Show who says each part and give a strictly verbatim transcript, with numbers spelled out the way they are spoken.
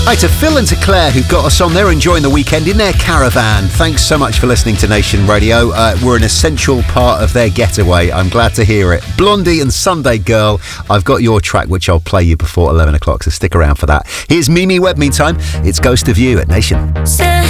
Speaker 1: Hi to Phil and to Claire who got us on there enjoying the weekend in their caravan. Thanks so much for listening to Nation Radio. Uh, we're an essential part of their getaway. I'm glad to hear it. Blondie and Sunday Girl. I've got your track which I'll play you before eleven o'clock, so stick around for that. Here's Mimi Webb. Meantime, it's Ghost of You at Nation.
Speaker 2: Say